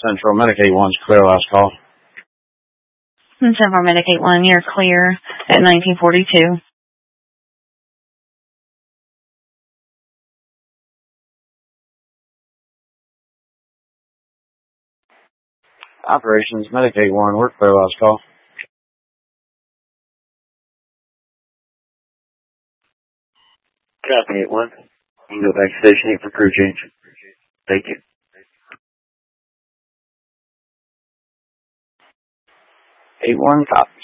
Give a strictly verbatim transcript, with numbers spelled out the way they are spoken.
Central Medicaid one's clear last call. Central Medicaid one, you're clear at nineteen forty-two. Operations Medicaid one, we're clear last call. Copy eight one. You can go back to station eight for crew change. Thank you. eight one, copy.